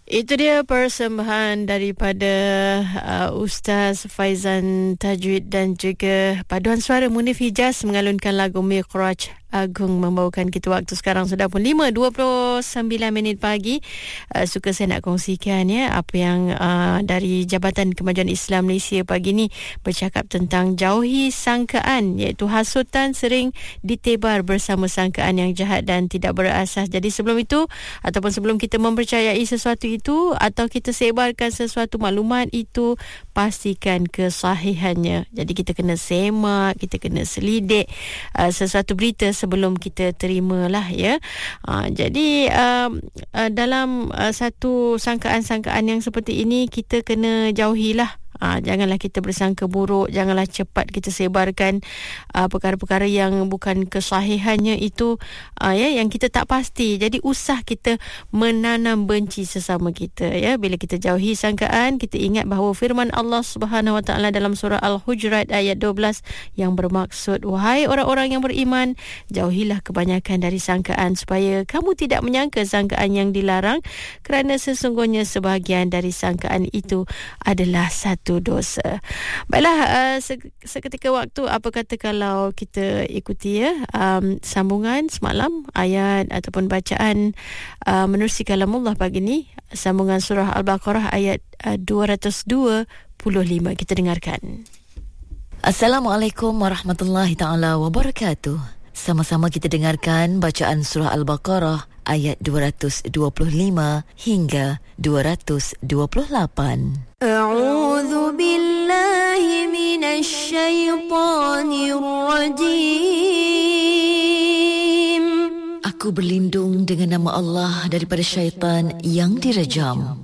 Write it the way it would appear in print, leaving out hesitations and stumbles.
Itu dia persembahan daripada Ustaz Faizan Tajwid dan juga paduan suara Munif Hijaz mengalunkan lagu Miqraj Agung, membawakan kita waktu sekarang sudah pun 5:29 pagi. Suka saya nak kongsikan apa yang dari Jabatan Kemajuan Islam Malaysia pagi ni bercakap tentang jauhi sangkaan, iaitu hasutan sering ditebar bersama sangkaan yang jahat dan tidak berasas. Jadi sebelum itu ataupun sebelum kita mempercayai sesuatu itu atau kita sebarkan sesuatu maklumat itu, pastikan kesahihannya. Jadi kita kena semak, kita kena selidik sesuatu berita sebelum kita terimalah ya. Jadi dalam satu sangkaan-sangkaan yang seperti ini kita kena jauhilah. Janganlah kita bersangka buruk, janganlah cepat kita sebarkan perkara-perkara yang bukan kesahihannya itu, yang kita tak pasti. Jadi usah kita menanam benci sesama kita ya. Bila kita jauhi sangkaan, kita ingat bahawa firman Allah Subhanahu Wa Taala dalam surah Al-Hujurat ayat 12 yang bermaksud, wahai orang-orang yang beriman, jauhilah kebanyakan dari sangkaan supaya kamu tidak menyangka sangkaan yang dilarang, kerana sesungguhnya sebahagian dari sangkaan itu adalah satu dosa. Baiklah, seketika waktu, apa kata kalau kita ikuti sambungan semalam ayat ataupun bacaan menerusi kalamullah pagi ni, sambungan surah Al-Baqarah ayat 225. Kita dengarkan. Assalamualaikum warahmatullahi taala wabarakatuh. Sama-sama kita dengarkan bacaan surah Al-Baqarah ayat 225 hingga 228. A'udzu billahi minasy syaithanir rajim. Aku berlindung dengan nama Allah daripada syaitan yang direjam.